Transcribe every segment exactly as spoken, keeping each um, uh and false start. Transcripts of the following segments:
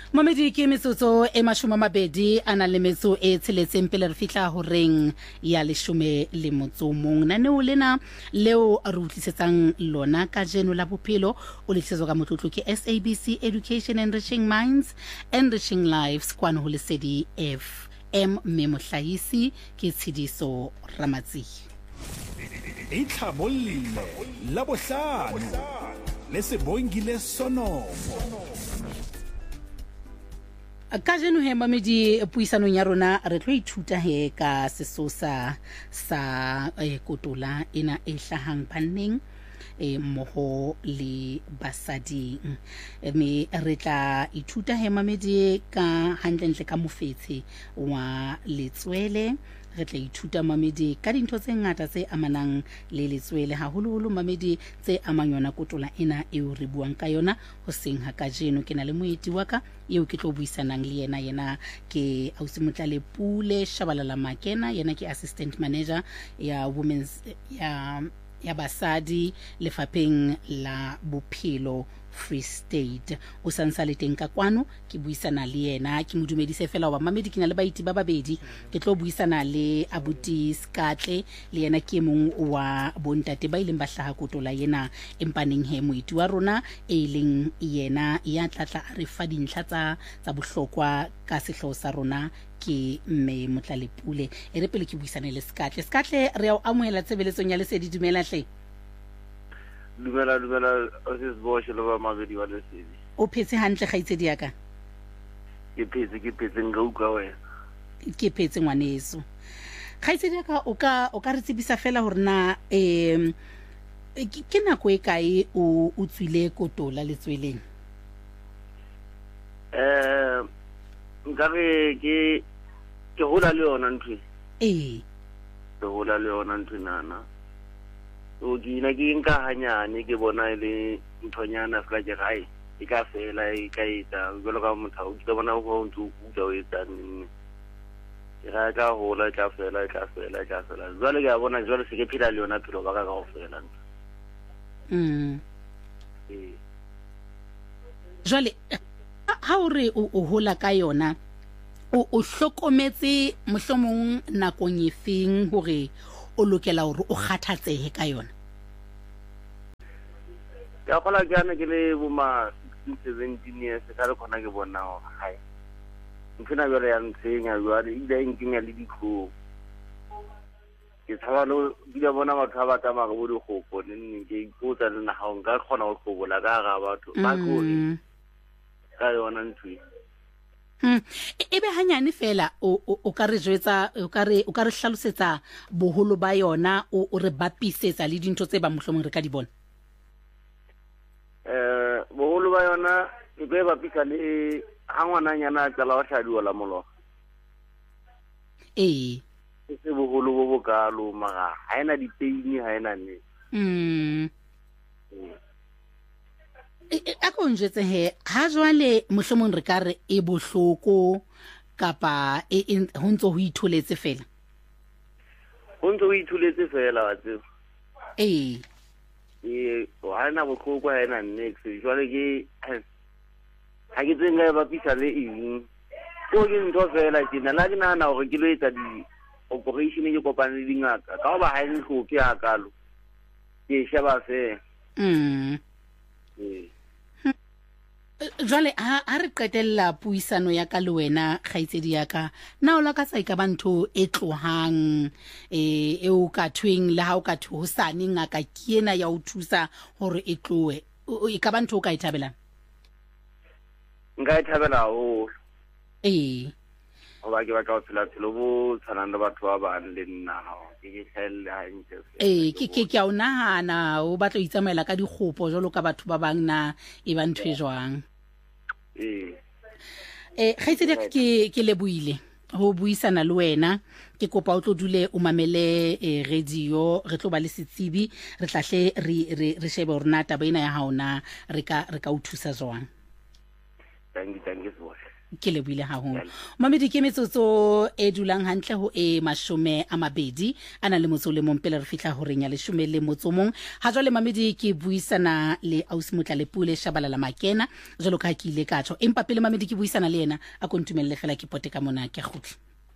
Mamedi ke metsotso e mashome a mabedi a na le metso e tsheletseng pele re fihla ho reng ya leshome le motso mong. Naneo lena leo re utlisetsang lona ka jeno la bophelo o le tshetswa ka motlotlo ke S A B C Education Enriching Minds, Enriching Lives kwano ho Lesedi F M. Mme mohlahisi ke Tshidiso Ramatsi. Itlhabollile la bohlano le se bongile sonomo. Ka jeno he mamedi puisanong ya rona re tlo ithuta he ka sesosa sa eh, kotola ena e hlahang banneng e mmoho le basading. Me re tla ithuta he mamedi ka handlentle ka mofetse wa letswele. Re tla ithuta mamedi ka dintho tse ngata tse amanang le letswele haholoholo mamedi tse amang yona kotola ena eo re buang ka yona ho seng ha ka jeno. Ke na le moeti wa ka eo ke tlo buisanang le yena yena ke Ausi Motlalepule Shabalala Makena, yena ke assistant manager ya women's ya ya basadi lefapheng la bophelo Free State. O sansa le teng ka kwano ke buisana le yena ke modumedise fela wa mamedi ke na le baiti ba babedi ke tlo buisana le Abuti Skatle le yena ke mong wa bontate ba ileng ba hlaha kotola yena empaneng he moiti wa rona e leng yena ya tlatla re fa dintlha tsa tsa bohlokwa ka sehloho sa rona ke Mme Motlalepule. E re pele ke buisane le Skatle. Skatle re a amohela tshebeletsong ya Lesedi, dumela hle. Dumela dumela o se boshe lo ba mabedi wa Lesedi. O phetse hantle kgaitsedi ya ka? Ke phetse ke phetse nga utlwa wena. Ke phetse ngwaneso. Kgaitsedi ya ka o ka o ka re tsebisa fela hore na eh ke nako e kae o o tswile kotola letsweleng? Eh nkare ke ke hola le yona ntwe. Eh Ke hola le yona ntwe nana. O ke na ke nka hanyane ke bona ile nthonyana fela ke gae e ka fela e ka etsa jalo ka motho ke bona ho ntse o kuda o etsa nne ke ga ka hola ka fela ka fela ka fela jalo ke bona jalo se ke phela le yona phelo ba ka ka fela. mm Eh jwale ha o re o hola ka yona o o hlokometse mohlomong nakong efeng hore o lokela hore o kgathatsehe ka yona? Ya khola ke ana ke le boma seventeen years ka re khona ke bona ho hai ntsena jwale ya ntsenya jwale ile enkinya le dikho ke tsaba lo dile bona batho ba tsamaya go di khopo nne ke ipotsa le na ha nka khona go khobola ka ga batho ba go ka yona ntwi. Hmm ebe hanyane fela o o ka re jwetsa o ka re o ka re hlalosetsa boholo ba yona o re bapisetsa le dintho tse ba mohlomong re ka di bona? Eh boholo ba yona e be bapisa le ha ngwana nyana tsela wa hladiwa la molo. Eh Se boholo bo bokalo maga ha ena dipeini ha ena ne. mm a ko njetse he ha jwale mohlomong re ka re e bohloko kapa e ho ntso ho itholetse fela? Ho ntso ho itholetse fela wa tsebo. Eh e ha na bohloko ha ena next jwale ke ha ke tsenga ba pisa le eng ko ke ntho fela ke na la ke nana hore ke lo etsa di operation ke kopana le dingaka ka ba ha e ntlo ke ha kalo ke sheba fe. mm eh jwale ha ha re qetella puisano ya ka le wena kgaitsedi ya ka na o la ka tsa ka bantho e tlohang eh e o ka twing le ha o ka thu hosane ngaka kiena ya o thusa hore e tloe e ka bantho o ka ithabela? nka ithabela ho eh o ba ke ba ka phela phelo bo tsanang le batho ba bang le nna ke ke helle ha ntse eh ke ke ke a una hana o batla ho itsamaela ka dikgopo jalo ka batho ba bang na e ba ntwe jwang? eh eh kgaitsedi ke ke leboile ho buisana le wena. Ke kopa o tlo dule o mamele eh, radio re tlo ba le setsibi re tlahle re re shebe hore na taba ena ya haona re ka re ka o thusa jwang. thank you thank you so much. ke le buile haholo mamedi ke metsotso e dulang hantle ho e mashome a mabedi ana le motso le mompele re fitla ho renya le shome le motso mong ha jwale mamedi ke buisana le ausi Motlalepule Shabalala Makena jalo ka ke ile ka tjho empa pele mamedi ke buisana le yena a kontumelle fela ke pote ka mona ke khutla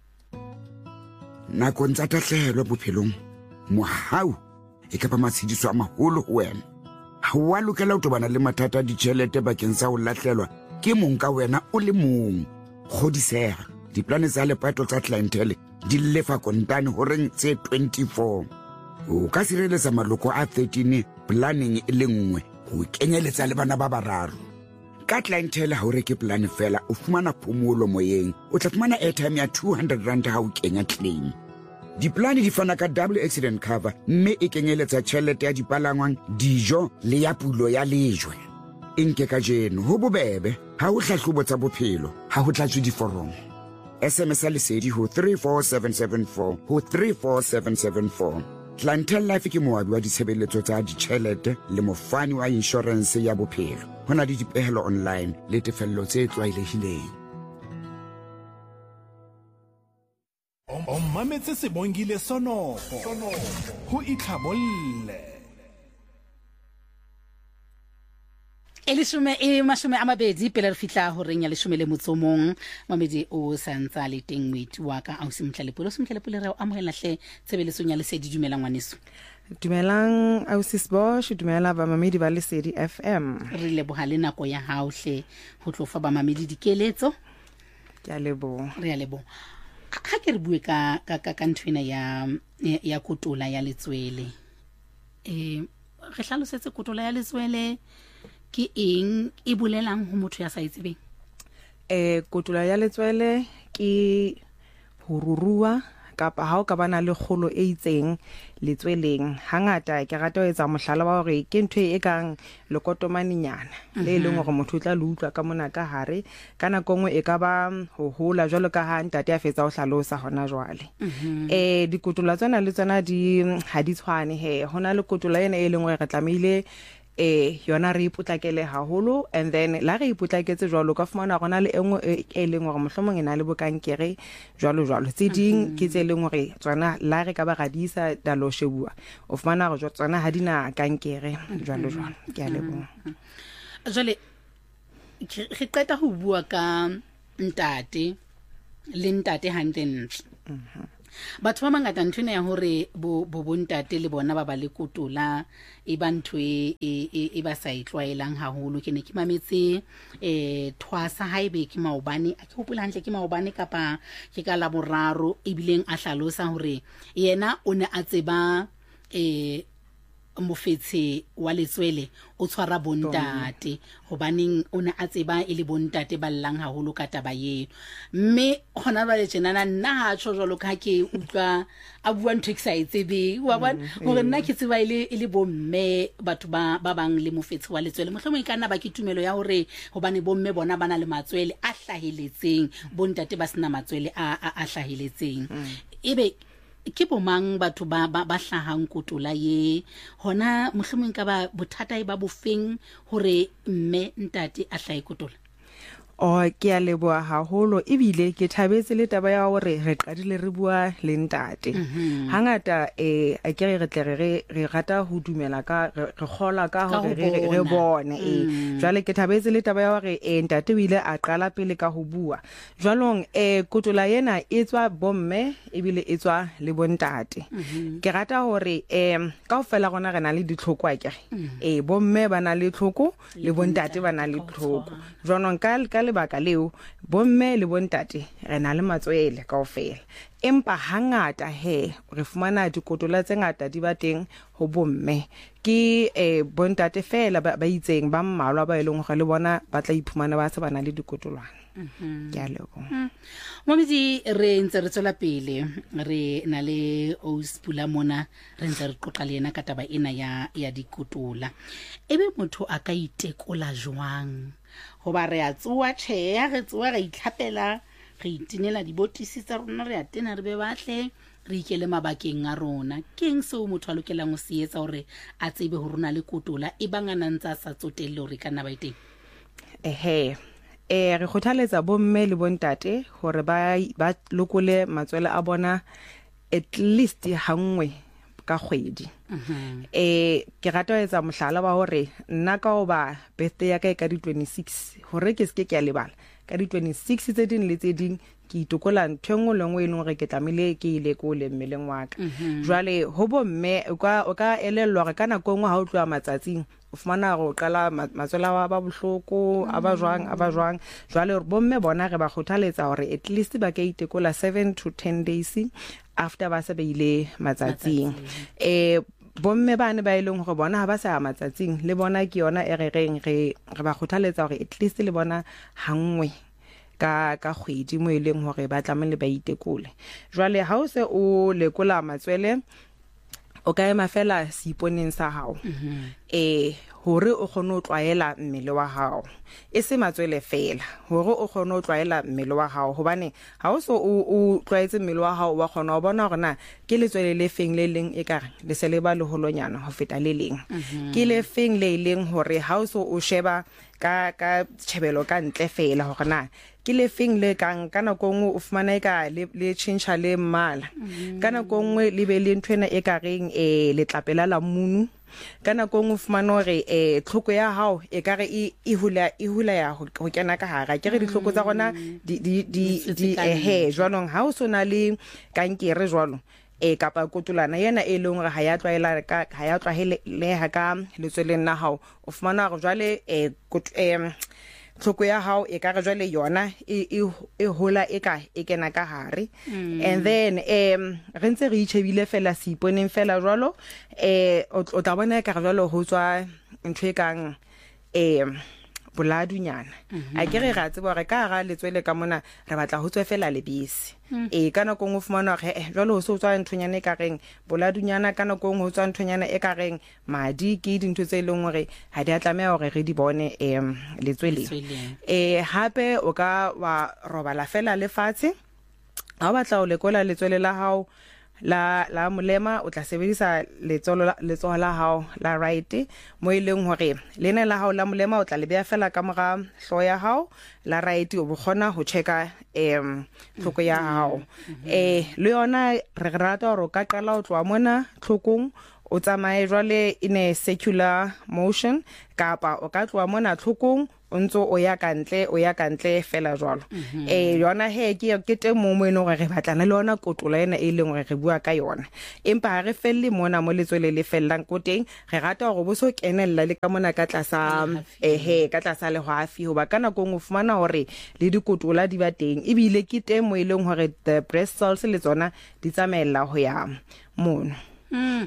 nako ntsa tahlelo bophelong mohau e ka ba matshidiso a maholo ho wena ha wa lokela ho tobana le mathata a ditjhelete bakeng sa ho lahlelwa ke mong ka wena o le mong kgodiseha diplane tsa lepato tsa clientele di lefa kontane ho reng tse twenty-four o ka sireletsa maloko a thirteen planning e le nngwe ho kenyeletsa le bana ba bararo ka clientele ha o reke plan fela o fumana phomolo moyeng o tla fumana airtime ya two hundred rand ha o kenya claim diplane di fana ka double accident cover mme e kenyeletsa tjhelete ya dipalangwang dijo le ya pulo ya lejwe inke ka jeno ho bobebe ha o hlahlobo tsa bophelo ha ho tlatswe diforomo S M S lesedi ho three four seven seven four ho three four seven seven four Clientele Life ke moabi wa ditshebeletso tsa ditjhelete le mofani wa insurance ya bophelo hona le dipehelo online le tefello tse tlwaelehileng o mametse sebongile sonofo ho itlhabolle Elishome e mashome a mabedi pele re fitla ho renya leshome le motsomong mamedi o santsa le teng moeti wa ka ausi Motlalepule ausi Motlalepule re o amohela hle tshebeletsong ya lesedi dumelang ngwaneso dumelang ausi Sbosh dumela ba mamedi ba lesedi F M re leboha le nako ya hao hle ho tlofa ba mamedi dikeletso ke a lebo re a lebo ha ke re bue ka ka ka nthwena ya ya kotula ya letswele eh re hlalosetse kotula ya letswele ke eng e bolelang ho motho ya sa itsebeng eh kotula ya letswele ke ho rurua kapa ha o ka bana le kgolo e itseng letsweleng hangata ke rata ho etsa mohlala wa hore ke ntwe e kang lekotomaninyana le leng hore motho o tla le utlwa ka mona ka hare kana kongwe e ka ba ho hola jwalo ka ha ntate a fetsa ho hlalosa hona jwale eh dikotula tsena le tsena di ha di tshwane he hona le kotula ena e leng hore re tlamehile eh yona re ipotlakele haholo and then la re ipotlaketse jwalo ka fumana gona le engwe e leng hore mohlomong ena le bokankere jwalo jwalo tse ding ke tse leng hore tsona la re ka ba gadisa dalo shebua o fumana go tsona ha dina kankere jwalo jwalo ke a leboha jwale re qeta ho bua ka ntate le ntate hantentle batho ba mangata nthwena ya hore bo bontate le bona ba ba le kotula e ba ntho e e ba sa itlwaelang haholo ke ne ke mametse eh thwasa haebe ke maobane a ke hopola hantle ke maobane kapa ke ka la boraro e bileng a hlalosa hore yena o ne a tseba eh mofetse wa letswele o tshwara bontate hobaneng o ne a tseba e le bontate ba llang haholo ka taba ye mme hona ba le tjena nna ha tsho jwalo ka ke utlwa a bua ntho e sa itsebe wa bona hore nna ke tseba ile ile bomme batho ba ba bang le mofetse wa letswele mohlomong e kana ba ke tumelo ya hore hobane bomme bona bana le matswele a hlaheletseng bontate ba sena matswele a a hlaheletseng ebe ke bomang batho ba ba hlahang kotula ye hona mohlomong ka ba bothata e ba bofeng hore mme ntate a hlahe kotula o ke a leboha haholo ebile ke thabetse le taba ya hore re qadile re bua le ntate hangata eh a ke re tle re re rata ho dumela ka re khola ka hore re re bone eh jwale ke thabetse le taba ya hore eh ntate o ile a qala pele ka ho bua jwalong eh kotula yena e tswa bomme ebile e tswa le bontate ke rata hore eh kaofela gona rena le ditlhoko a kere eh bomme bana le tlhoko le bontate bana le tlhoko jwalong ka lebaka leo bomme le bontate re na le matswele kaofela empa hangata he re fumana dikotula tse ngata di ba teng ho bomme ke eh bontate fela ba itseng ba mmalwa ba eleng go le bona ba tla iphumana ba se bana le dikotulwana ke a leboha momedi re ntse re tswela pele re na le Auspula mona re ntse re qoqa le yena ka taba ena ya ya dikotula ebe motho a ka itekola jwang hoba re a tsoa tjhe ya re tsoa re itlhapela re itinela dibotisi tsa rona re a tena re be batle re ikele mabakeng a rona keng seo motho a lokelang go se etsa hore a tsebe ho rona le kotula e bangana ntsa sa tsotelle hore kana ba iteng ehe eh re khothaletsa bomme le bontate hore ba ba lokole matswele a bona at least hangwe ka kgwedi. eh ke rata etsa mohlala wa hore nna ka oba birthday ya ka ka di twenty-six hore ke se ke ke lebala ka di twenty-six tse ding le tse ding ke itokola nthengo lengwe e leng re ke tlamile ke ile ko le mmeleng wa ka. Jwale ho bomme o ka o ka elellwa re kana go ngwa ha o tloa matsatsing o fumana go qala matswela wa ba bohloko a ba jwang a ba jwang. Jwale bomme bona re ba khothaletsa hore at least ba ka itekola seven to ten days after ba se ba ile matsatsing. eh bomme bane ba ileng go bona ha ba sa matsatsing le bona ke yona e re reng re re ba khothaletsa hore at least le bona hangwe ka ka kgwedi mo ileng hore ba tlamele ba itekole. Jwale ha o se o lekola matswele o ka ema fela siponeng sa hao eh hore o kgone o tlwaela mmele wa hao e se matswele fela hore o kgone o tlwaela mmele wa hao hobane ha o so o tlwaetse mmele wa hao wa kgona o bona hore na ke letswele le feng le leng e ka le se le ba le holonyana ho feta le leng ke le feng le leng hore ha o so o sheba ka ka tshebelo ka ntle fela hore na ke le feng le kang kana gongwe o fumana ka le le change le mmala kana gongwe le be le nthwena e ka reng e le tlapela la munu kana gongwe fumana re e tlhoko ya hao e ka re e hula e hula ya ho kena ka hara ke re ditlhoko tsa gona di di di ehe jwanong ha o sona le kankere jwalo e kapa kotulana yena e leng re ha ya tlwaela ka ha ya tlwahele le ha ka letsweleng na hao o fumana go jwale e tlhoko ya hao e ka re jwale yona e e hola e ka e kena ka hare. And then em re ntse re itshebile fela siponeng fela jwalo eh o tla bona ka jwalo ho tswa ntwe kang em boladunyana a ke re ra tseba re ka ga letswele ka mona re batla ho tswe fela lebisi e kana go ngofumana re jwalo ho so tswa nthonyane ka reng boladunyana kana go ngo tswa nthonyane e ka reng madi ke dintho tse leng hore ha di atlamea hore re di bone em letswele e hape o ka wa robala fela lefatshe ha o batla o lekola letswele la hao la la molema o tla sebedisa letsolo letsoho la hao la right mo ileng hore lena la hao la molema o tla le beya fela ka mora hlo ya hao la right o bogona ho checka em tlhoko ya hao eh le yona re rata hore ka qala o tloa mona tlhokong o tsamaye jwale in a circular motion kapa o ka tloa mona tlhokong o ntso o ya kantle o ya kantle fela jwalo eh yona he ke ke te mo mo eno re batlana le yona kotola ena e leng re re bua ka yona empa ha re felle mona mo letswele le fellang ko teng re rata hore bo so kenella le ka mona ka tlasa eh he ka tlasa le hwafi hoba kana go ngo fumana hore le dikotola di ba teng e bile ke te mo ileng hore the breast cells le tsona di tsamaella ho ya mono. mm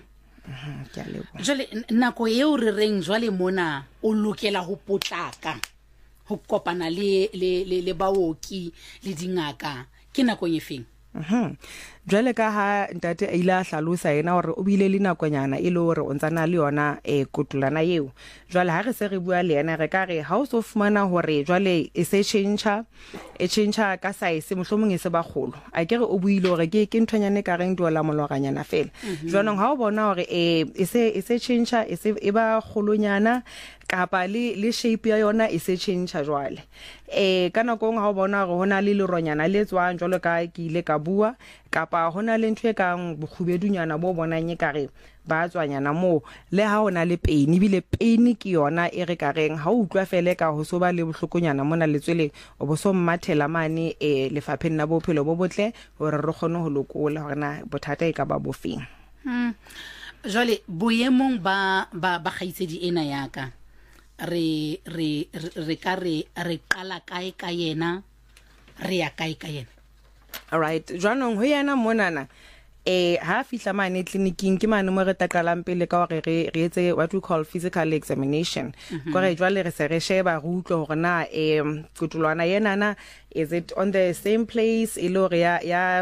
Jwale nako eo re reng jwale mona o lokela ho potlaka ho kopana le le le baoki le dingaka ke nako e feng? Mhm. Jwale ka ha ntate a ile a hlalosa ena hore o bile le nakonyana e le hore o ntsana le yona e kotulana eo. Jwale ha re se re bua le yena re ka re ha o so fumana hore jwale e se change e change ka size mohlomong e se ba kgolo a ke re o buile hore ke ke nthonyane ka reng dola moloranyana fela. Jwanong ha o bona hore e se e se change e se e ba kgolonyana kapa le le shape ya yona e se change jwale eh kana go nga bona go hona le leronyana le tswang jwalo ka ke ile ka bua kapa hona le ntwe kang bokhubedunyana bo bonang e kare ba tswanyana mo le ha ona le pain bile pain ke yona e re ka reng ha o utlwa fele ka ho so ba le bohlokonyana mona letswele o bo so mmathela mane e lefapheng na bophelo bo botle hore re kgone ho lokola hore na bothata e ka ba bofeng. mm Jwale boemong ba ba ba khaitsedi ena yaka re re re ka re re qala kae ka yena re ya kae ka yena? All right jwanong ho yena monana eh ha fihla mane clinicing ke mane mo re takalang pele ka hore re re etse what we call physical examination go re jwale re se re sheba re utlwe hore na eh kutulwana yena na is it on the same place ilo re ya ya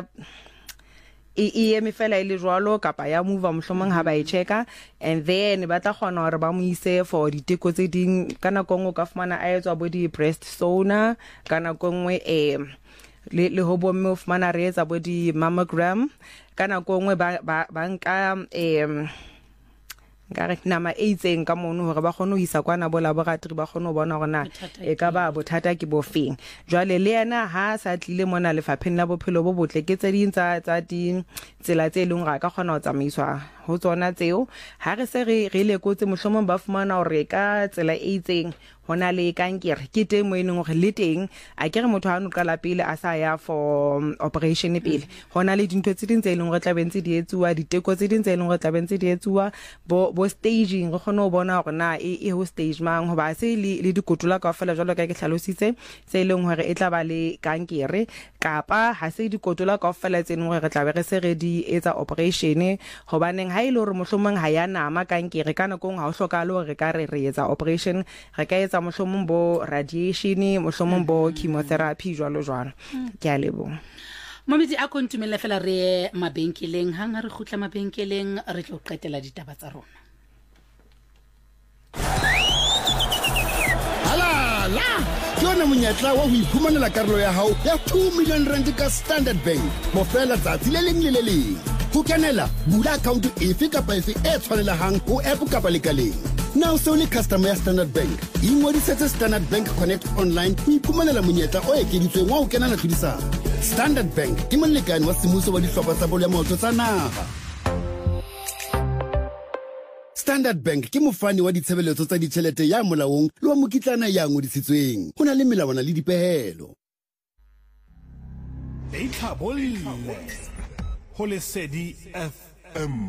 e e eme fela ile jwalo kapa ya move mohlomong ha ba e checka and then ba tla kgona hore ba mo ise for diteko tse ding kana kongo ka fumana a etswa bo di breast sonar kana kongwe eh le le hobo mme o fumana re etsa bo di mammogram kana kongwe ba ba nka eh nka re nama e itseng ka mono hore ba kgone ho isa kwana bo laboratory ba kgone ho bona hore na e ka ba bothata ke bofeng jwale le yena ha sa tlile mona lefapheng la bophelo bo botle ke tse ding tsa tsa di tsela tse leng ra ka kgona ho tsamaiswa ho tsona tseo ha re se re re lekotse mohlomong ba fumana hore ka tsela e itseng hona le kankere ke teng mo eneng hore le teng a kere motho ha no qala pele a sa ya for um, operation pele hona le dintho tse ding tse leng re tla bentse di etsuwa diteko tse ding tse leng re tla bentse di etsuwa bo bo staging re kgone ho bona hore na e e ho stage mang hoba se le le dikotula ka fela jwalo ka ke hlalositse tse leng hore e tla ba le kankere kapa ha se dikotula ka fela tse leng hore re tla be re se re di etsa operation hobaneng ha ile hore mohlomong ha ya nama kankere kana kong ha o hloka le hore ka re re etsa operation re ka etsa mohlomong bo radiation mohlomong bo chemotherapy jwalo jwalo ke a leboha Mamedi a kontumela fela re mabenkeleng hang re khutla mabenkeleng re tlo qetela ditaba tsa rona Halala ke ona monyetla wa ho iphumanela karolo ya hao ya two million rand ka Standard Bank mo fela tsatsi le leng le le leng ho kenela bula account efe kapa efe e tshwanelehang ho app kapa lekaleng Now so le customer ya Standard Bank ingwadisetse Standard Bank Connect online ho iphumanela monyetla o ekeditsweng wa ho kenela tlhodisano Standard Bank ke molekane wa semmuso wa dihlopha tsa bolo ya maoto tsa naha Standard Bank ke mofani wa ditshebeletso tsa ditjhelete ya molaong le wa mokitlana ya ngodisitsweng ho na le melawana le dipehelo Itlhabolle ho Lesedi F M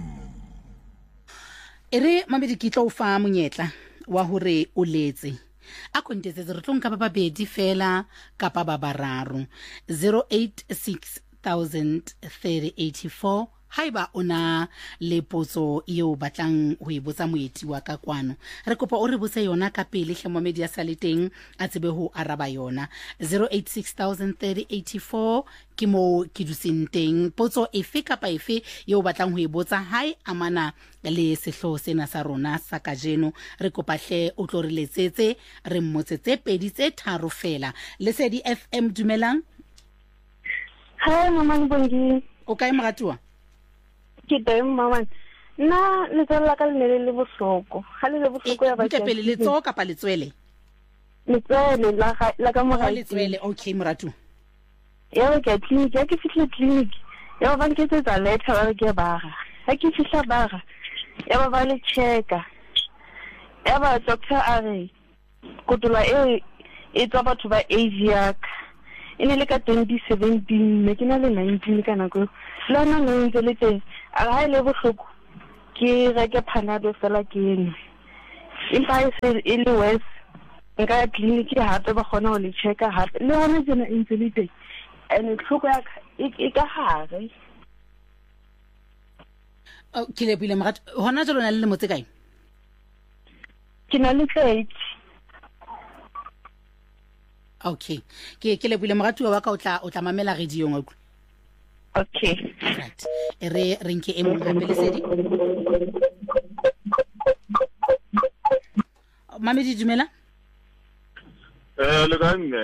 Ere Mamedi ke tlo fa monyetla wa hore o letse a kontetse re tlo nka ba babedi fela kapa ba bararo zero eight six thousand thirty eighty-four haiba ona le potso eo batlang ho e botsa moeti wa ka kwano re kopa o re botse yona ka pele hle Mamedi ya saleteng a tsebe ho araba yona zero eight six thousand thirty eighty-four ke mo ke duseng teng potso efe kapa efe eo batlang ho e botsa hai amana le sehlo sena sa rona sa kajeno re kopa hle o tlo re letsetse re mmotsetse pedi tse tharo fela Lesedi F M dumelang ha mama bongi o kae moratwa ke teng mama nna le tsela ka le le bohloko ha le le bohloko ya ba ke pele le tso kapa le tswele le tswele la la ka mo le tswele okay moratu ya ke clinic ya ke fitla clinic ya ba ke tsa letter ba ke baga ha ke fitla baga ya ba ba le checka ya ba doctor a re kotula e e tsa batho ba Asia ene le ka twenty seventeen me ke na le nineteen kana go la na no ntse le teng a ha ile bohloko ke re ke Panado fela ke ene impa se ile west nka clinic ha ba khona ho le checka ha le hona tsena ntse le teng ene tlhoko ya e ka hare o ke le bile mrat hona jalo na le motse kae ke na le thirty okay ke ke le bile mrat wa ka o tla o tla mamela radio ngwa okay right re renke e mo hape Lesedi Mamedi dumela eh le ganne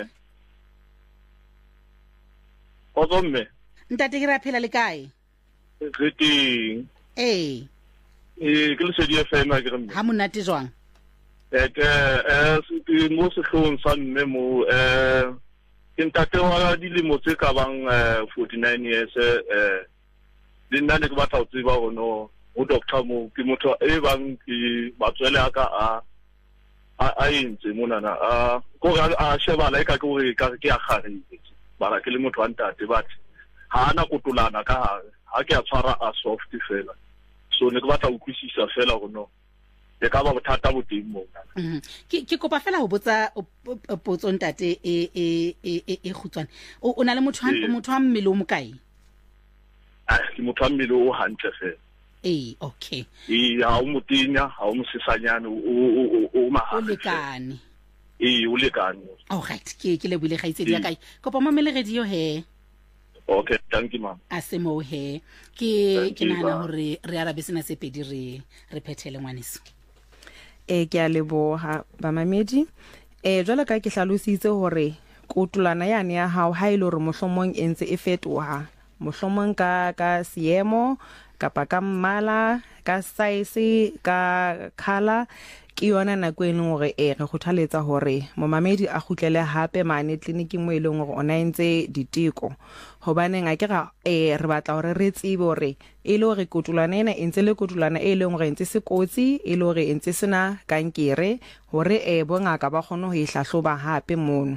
o zomme ntate ke ra phela le kae Geti eh eh ke Lesedi F M a ke re ha monate jwang eh ke eh se mo se hlong sa mme mo eh ke ntate wa dilemo tse ka bang forty-nine years eh le nna ne ke batla ho tseba ho no ho doctor mo ke motho e bang ke batswele aka a a intse mona na a ko ga a sheba la ka go re ka ke a gare bara ke le motho wa ntate but ha ana kotulana ka ha ke a tshwara a soft fela so ne ke batla ho kwisisa fela go no e ka ba bothata bo teng mona mhm ke ke kopa fela ho botsa potso ntate e e e e khutswane o na le motho motho wa mmele o mokae ah ke motho wa mmele o hantle fela eh okay e ha o motinya ha o mosesanyane o o o ma o lekane e o lekane all right ke ke le bile gaitsedi ya kae kopa mamele radio he okay thank you ma'am asemo he ke ke nana hore re arabe sena se pedi re re phethele ngwaneso e ke a leboha ba mamedi e jwale ka ke hlalositse hore kotulana yane ya hao ha ile hore mohlomong entse e fetoha mohlomong ka ka seemo kapa ka mmala ka size ka color ke yona nako e leng gore e re kgothaletsa gore momamedi a khutlele hape mane clinic mo e leng gore ona entse diteko hobane nga ke ga e re batla gore re tsebe gore e le gore kotulana ena entse le kotulana e leng gore entse sekotsi e le gore entse sena kankere hore e bongaka ba kgone ho ihlahloba hape mono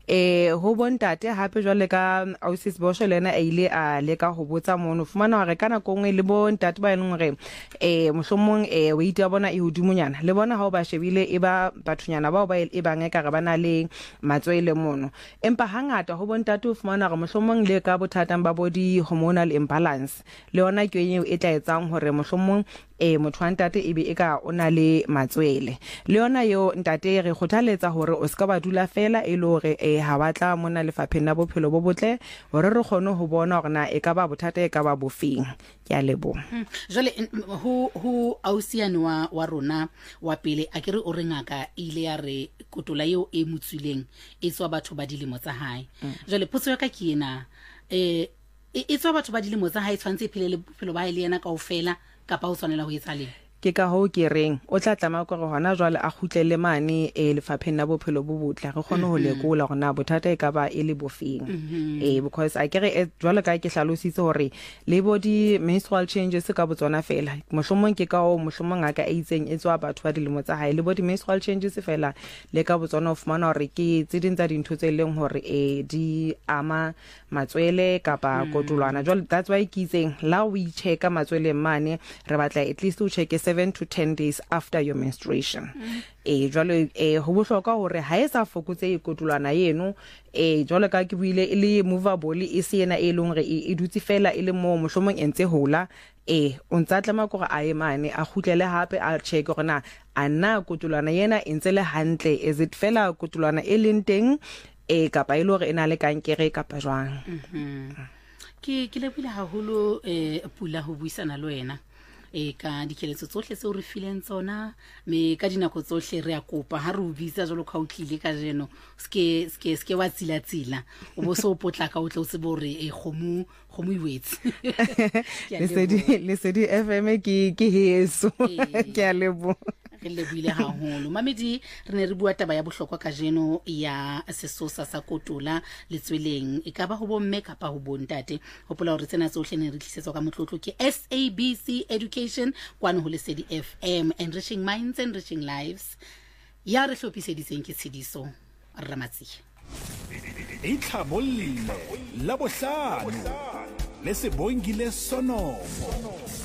e ho bontate hape jwale ka ausis bosho lena e ile a leka ho botsa mono fumana gore kana kongwe le bontate ba eleng gore e mohlomong e weight ya bona e hodimonyana le bona ha o ba shebile e ba bathunyana bao ba e bang e ka re bana le matswele mono empa hangata ho bontate o fumana gore mohlomong le ka bothatang ba body hormonal imbalance le ona ke yeng e tla etsang hore mohlomong e motho wa ntate e be e ka ona le matswele le yona yo ntate re kgothaletsa hore o ska ba dula fela e le hore e ha batla mona lefapheng la bophelo bo botle hore re kgone ho bona hore na e ka ba bothata e ka ba bofeng ke a lebo jale ho ho ausiane wa wa rona wa pele a kere o re ngaka ile ya re kotula eo e motswileng e tswa batho ba dilemo tsa hae jale potso ya ka ke ena e e tswa batho ba dilemo tsa hae tshwantse phele le bophelo ba ile yena kaofela kapa o tshwanela ho etsa le ke ka ho ke reng o tla tlama gore hona jwale a khutlele mane e lefapheng la bophelo bo botle re kgone ho lekola gore na bothata e ka ba e le bofeng eh because I kere jwale ka ke hlalositse hore le body menstrual changes ka botsona fela mohlomong ke ka o mohlomong aka e itseng e tswa batho ba dilemo tsa hae le body menstrual changes fela le ka botsona o fumana hore ke tse ding tsa dintho tse leng hore e di ama matswele kapa kotulwana jwale that's why ke itseng la we check matswele mane re batla at least o check seven to ten days after your menstruation e jwale e ho bohloka hore ha e sa fokotse e kotulwana yeno e jwale ka ke buile e le movable e se ena e leng re e dutse fela e le mo mohlomong entse hola e o ntsa tlama gore a e mane a khutlele hape a check gore na ana kotulwana yena entse le hantle is it fela kotulwana e leng teng e kapa ile gore ena le kankere kapa jwang ke ke lebile haholo e pula ho buisana le wena e ka dikeletso tsohle tse o re fileng tsona me ka dinako tsohle re a kopa ha re o bitsa jalo ka o tlile ka jeno ske ske ske wa tsila tsila o bo so potla ka o tle o se bore e khomu khomu iwetse le sedi le sedi F M ke ke heso ke a lebo re lebile haholo mamedi re ne re bua taba ya bohlokwa ka jeno ya sesosa sa kotula letsweleng e ka ba ho bomme kapa ho bontate hopola hore tsena tsohle ne re tlisetswa ka motlotlo ke S A B C Education kwana ho Lesedi F M, enriching minds, enriching lives. Ya re hlophiseditseng ke Tshidiso Ramatsi itlhabolle la bohlano le se bongile sono